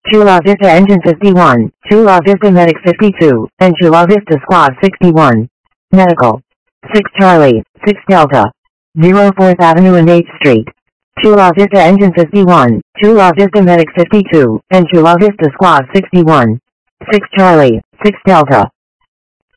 Chula Vista Engine 51, Chula Vista Medic 52, and Chula Vista Squad 61. Medical. 6 Charlie, 6 Delta. 04th Avenue and 8th Street. Chula Vista Engine 51, Chula Vista Medic 52, and Chula Vista Squad 61. 6 Charlie, 6 Delta.